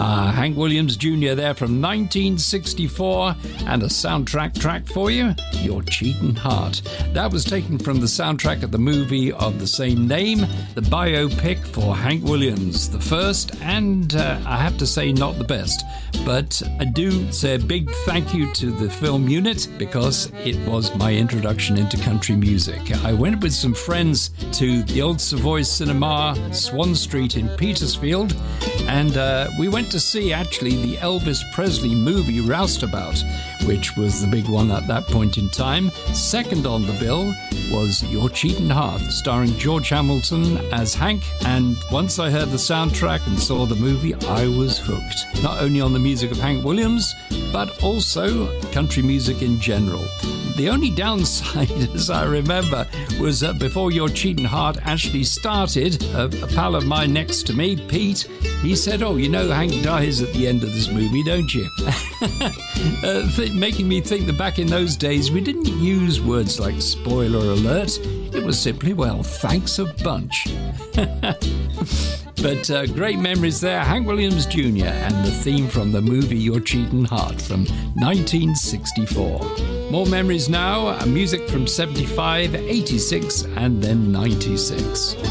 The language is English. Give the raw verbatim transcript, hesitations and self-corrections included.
Uh, Hank Williams Junior there from nineteen sixty-four, and a soundtrack track for you, Your Cheatin' Heart. That was taken from the soundtrack of the movie of the same name, the biopic for Hank Williams, the first and, uh, I have to say, not the best. But I do say a big thank you to the film unit because it was my introduction into country music. I went with some friends to the old Savoy Cinema, Swan Street in Petersfield, and uh, we went to see actually the Elvis Presley movie Roustabout, which was the big one at that point in time. Second on the bill was Your Cheatin' Heart, starring George Hamilton as Hank, and once I heard the soundtrack and saw the movie, I was hooked. Not only on the music of Hank Williams, but also country music in general. The only downside, as I remember, was that before Your Cheatin' Heart actually started, a, a pal of mine next to me, Pete, he said, "Oh, you know Hank dies at the end of this movie, don't you?" uh, th- making me think that back in those days, we didn't use words like spoiler alert. It was simply, well, thanks a bunch. But uh, great memories there, Hank Williams Junior and the theme from the movie Your Cheatin' Heart from nineteen sixty-four. More memories now, uh, music from seventy-five, eighty-six and then ninety-six.